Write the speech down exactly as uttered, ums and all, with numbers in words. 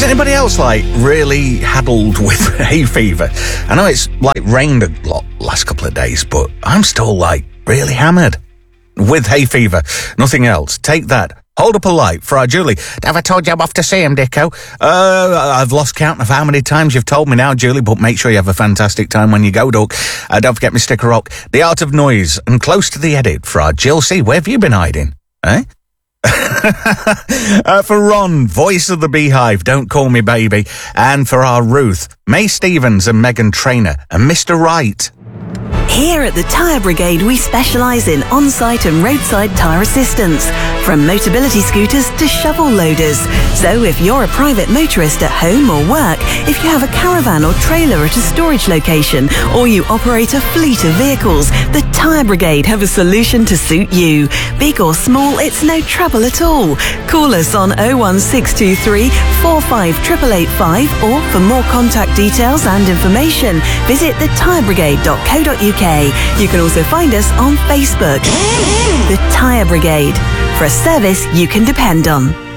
Is anybody else, like, really haddled with hay fever? I know it's, like, rained a lot last couple of days, but I'm still, like, really hammered with hay fever. Nothing else. Take that. Hold up a light for our Julie. Have I told you I'm off to see him, Dicko? Uh, I've lost count of how many times you've told me now, Julie, but make sure you have a fantastic time when you go, Duck. Uh, don't forget me sticker rock, The Art of Noise, and close to the edit for our Jill C. Where have you been hiding? Eh? uh, for Ron, voice of the Beehive, Don't Call Me Baby. And for our Ruth, May Stevens and Megan Trainor and Mister Wright. Here at the Tyre Brigade, we specialise in on-site and roadside tyre assistance, from Motability scooters to shovel loaders. So if you're a private motorist at home or work, if you have a caravan or trailer at a storage location, or you operate a fleet of vehicles, the Tyre Brigade have a solution to suit you. Big or small, it's no trouble at all. Call us on oh one six two three, four five eight eight eight five, or for more contact details and information, visit the tyre brigade dot co dot uk. You can also find us on Facebook. The Tyre Brigade, for a service you can depend on.